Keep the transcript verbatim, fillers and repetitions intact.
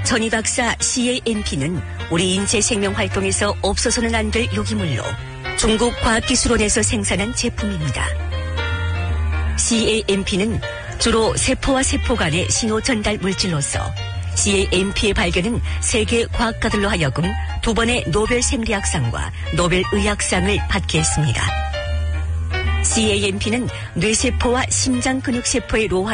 전희 박사 씨에이엠피는 우리 인체 생명 활동에서 없어서는 안 될 유기물로 중국 과학기술원에서 생산한 제품입니다. 씨에이엠피는 주로 세포와 세포 간의 신호 전달 물질로서 씨에이엠피의 발견은 세계 과학가들로 하여금 두 번의 노벨 생리학상과 노벨 의학상을 받게 했습니다. 씨에이엠피는 뇌세포와 심장 근육세포의 로화